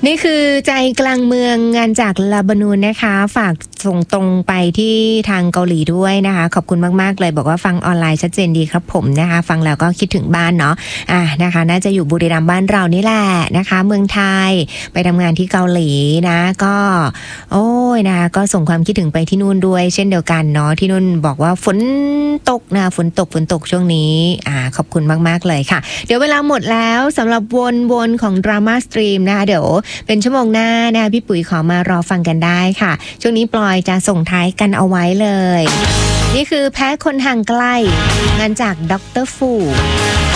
นี่คือใจกลางเมืองงานจากเลบานูนนะคะฝากส่งตรงไปที่ทางเกาหลีด้วยนะคะขอบคุณมากๆเลยบอกว่าฟังออนไลน์ชัดเจนดีครับผมนะคะฟังแล้วก็คิดถึงบ้านเนาะนะคะน่าจะอยู่บุรีรัมย์บ้านเรานี่แหละนะคะเมืองไทยไปทำงานที่เกาหลีนะก็โอ้ยนะคะก็ส่งความคิดถึงไปที่นู่นด้วยเช่นเดียวกันเนาะที่นู่นบอกว่าฝนตกนะฝนตกช่วงนี้ขอบคุณมากๆเลยค่ะเดี๋ยวเวลาหมดแล้วสำหรับวนของดราม่าสตรีมนะคะเดี๋ยวเป็นชั่วโมงหน้านะคะพี่ปุ๋ยขอมารอฟังกันได้ค่ะช่วงนี้ปลอยจะส่งท้ายกันเอาไว้เลยนี่คือแพ้คนห่างไกลงานจากดร.ฟู